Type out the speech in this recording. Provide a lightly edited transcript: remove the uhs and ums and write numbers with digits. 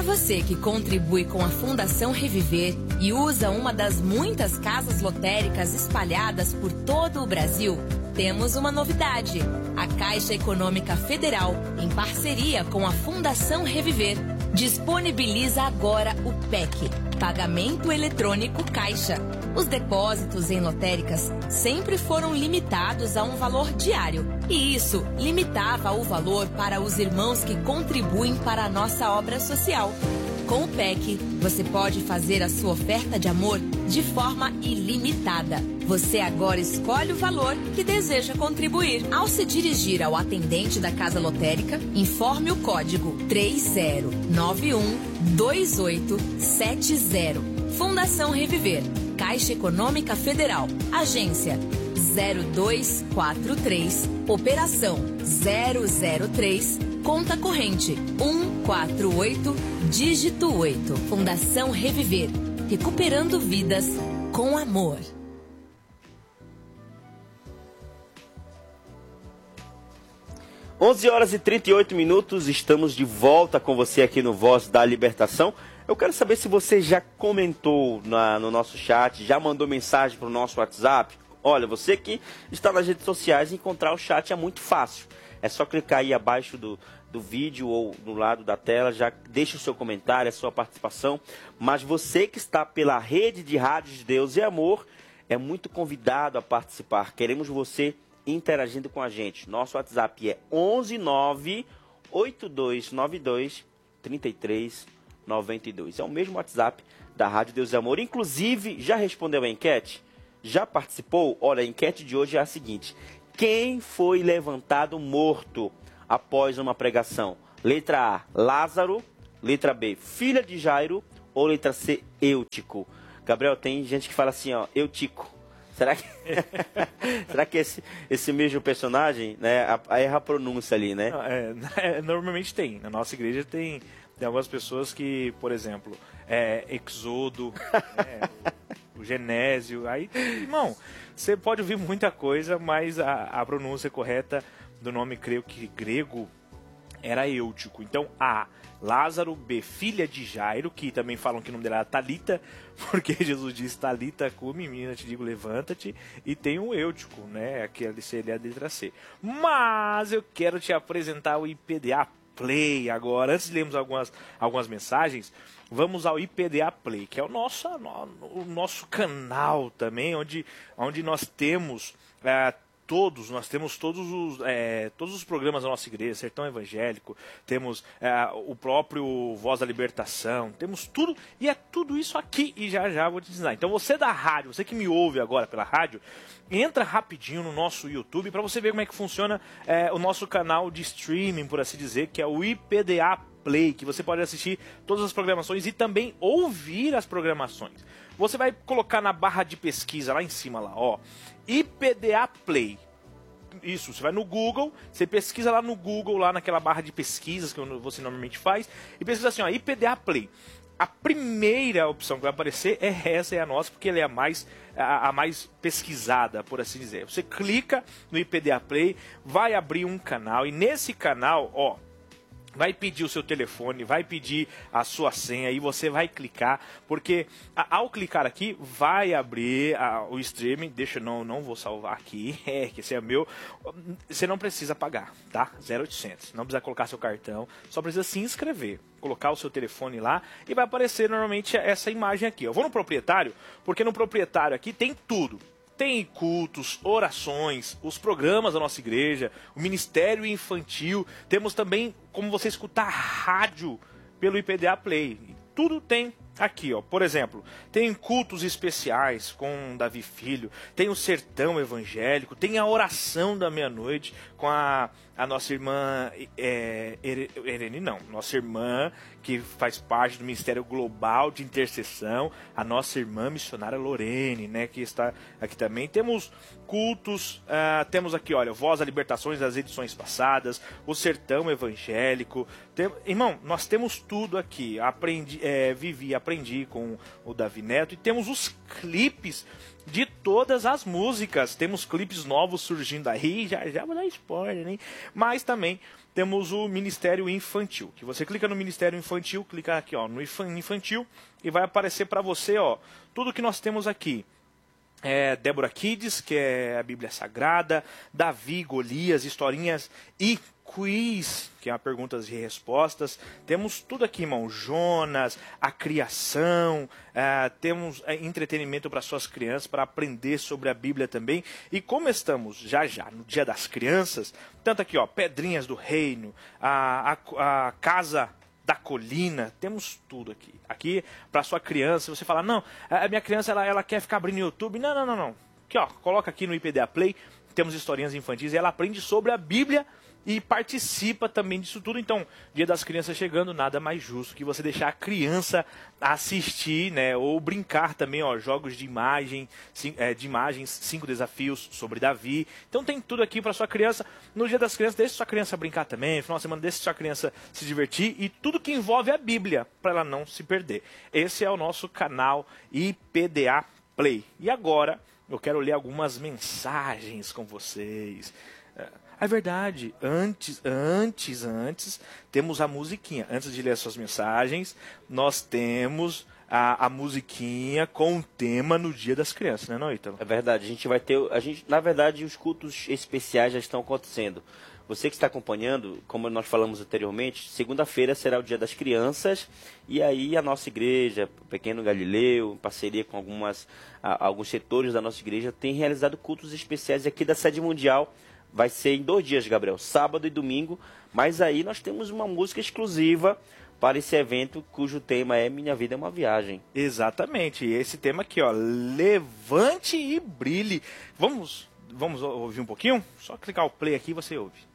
você que contribui com a Fundação Reviver e usa uma das muitas casas lotéricas espalhadas por todo o Brasil, temos uma novidade. A Caixa Econômica Federal, em parceria com a Fundação Reviver, disponibiliza agora o PEC, Pagamento Eletrônico Caixa. Os depósitos em lotéricas sempre foram limitados a um valor diário. E isso limitava o valor para os irmãos que contribuem para a nossa obra social. Com o PEC, você pode fazer a sua oferta de amor de forma ilimitada. Você agora escolhe o valor que deseja contribuir. Ao se dirigir ao atendente da casa lotérica, informe o código 30912870. Fundação Reviver, Caixa Econômica Federal, Agência 0243, Operação 003, Conta Corrente 148, dígito 8. Fundação Reviver, recuperando vidas com amor. Horas e 38 minutos, estamos de volta com você aqui no Voz da Libertação. Eu quero saber se você já comentou no nosso chat, já mandou mensagem para o nosso WhatsApp. Olha, você que está nas redes sociais, encontrar o chat é muito fácil. É só clicar aí abaixo do vídeo ou do lado da tela, já deixa o seu comentário, a sua participação. Mas você que está pela rede de rádios de Deus e Amor, é muito convidado a participar. Queremos você interagindo com a gente. Nosso WhatsApp é 11982923392. É o mesmo WhatsApp da Rádio Deus e Amor. Inclusive, já respondeu a enquete? Já participou? Olha, a enquete de hoje é a seguinte: quem foi levantado morto após uma pregação? Letra A, Lázaro. Letra B, filha de Jairo. Ou letra C, Eutico? Gabriel, tem gente que fala assim, ó, Eutico. Será que esse mesmo personagem, né, erra a pronúncia ali, né? Normalmente tem. Na nossa igreja tem algumas pessoas que, por exemplo, Exodo, o Genésio. Aí, irmão, você pode ouvir muita coisa, mas a pronúncia correta do nome, creio que grego, era Eutico. Então, A, Lázaro. B, filha de Jairo, que também falam que o nome dela era Talita, porque Jesus disse, Talita, cume, menina, te digo, levanta-te. E tem o Eutico, né? Aquele seria a letra C. Mas eu quero te apresentar o IPDA Play agora. Antes de lermos algumas mensagens, vamos ao IPDA Play, que é o nosso canal também, onde nós temos todos os programas da nossa igreja, Sertão Evangélico, temos o próprio Voz da Libertação, temos tudo, e é tudo isso aqui, e já vou te ensinar. Então você da rádio, você que me ouve agora pela rádio, entra rapidinho no nosso YouTube para você ver como é que funciona o nosso canal de streaming, por assim dizer, que é o IPDA Play, que você pode assistir todas as programações e também ouvir as programações. Você vai colocar na barra de pesquisa lá em cima, lá, ó, IPDA Play. Isso, você vai no Google, você pesquisa lá no Google, lá naquela barra de pesquisas que você normalmente faz, e pesquisa assim, ó, IPDA Play. A primeira opção que vai aparecer é a nossa, porque ela é a mais pesquisada, por assim dizer. Você clica no IPDA Play, vai abrir um canal, e nesse canal, ó, vai pedir o seu telefone, vai pedir a sua senha e você vai clicar, porque ao clicar aqui vai abrir o streaming. Deixa eu não vou salvar aqui, que esse é meu. Você não precisa pagar, tá? 0800, não precisa colocar seu cartão, só precisa se inscrever, colocar o seu telefone lá e vai aparecer normalmente essa imagem aqui. Eu vou no proprietário, porque no proprietário aqui tem tudo. Tem cultos, orações, os programas da nossa igreja, o ministério infantil. Temos também como você escutar rádio pelo IPDA Play. Tudo tem aqui, ó. Por exemplo, tem cultos especiais com Davi Filho, tem o Sertão Evangélico, tem a oração da meia-noite com a nossa irmã nossa irmã que faz parte do Ministério Global de Intercessão, a nossa irmã missionária Lorene, né, que está aqui também. Temos cultos, temos aqui, olha, Voz da Libertações das edições passadas, o Sertão Evangélico. Irmão, nós temos tudo aqui. Vivi, Aprendi com o Davi Neto. E temos os clipes de todas as músicas. Temos clipes novos surgindo aí, já vou dar spoiler, hein? Mas também temos o Ministério Infantil, que você clica no Ministério Infantil, clica aqui ó, no Infantil e vai aparecer para você ó, tudo que nós temos aqui. Débora Kids, que é a Bíblia Sagrada, Davi, Golias, historinhas e quiz, que é uma perguntas e respostas. Temos tudo aqui, irmão. Jonas, a criação, temos entretenimento para suas crianças, para aprender sobre a Bíblia também. E como estamos já no Dia das Crianças, tanto aqui, ó, Pedrinhas do Reino, a Casa da Colina, temos tudo aqui. Aqui, para sua criança, você fala, não, a minha criança ela quer ficar abrindo o YouTube. Não. Aqui, ó, coloca aqui no IPDA Play, temos historinhas infantis e ela aprende sobre a Bíblia e participa também disso tudo. Então, Dia das Crianças chegando, nada mais justo que você deixar a criança assistir, né, ou brincar também, ó, jogos de imagens, 5 desafios sobre Davi. Então tem tudo aqui para sua criança. No Dia das Crianças, deixe sua criança brincar também, no final de semana deixe sua criança se divertir e tudo que envolve a Bíblia, para ela não se perder. Esse é o nosso canal IPDA Play. E agora, eu quero ler algumas mensagens com vocês. É verdade, antes, temos a musiquinha. Antes de ler as suas mensagens, nós temos a musiquinha com o tema no Dia das Crianças, né, não, Ítalo? É verdade, na verdade, os cultos especiais já estão acontecendo. Você que está acompanhando, como nós falamos anteriormente, segunda-feira será o Dia das Crianças, e aí a nossa igreja, o Pequeno Galileu, em parceria com alguns setores da nossa igreja, tem realizado cultos especiais aqui da sede mundial. Vai ser em 2 dias, Gabriel, sábado e domingo, mas aí nós temos uma música exclusiva para esse evento, cujo tema é Minha Vida é uma Viagem. Exatamente, esse tema aqui, ó, Levante e Brilhe. Vamos ouvir um pouquinho? Só clicar o play aqui e você ouve.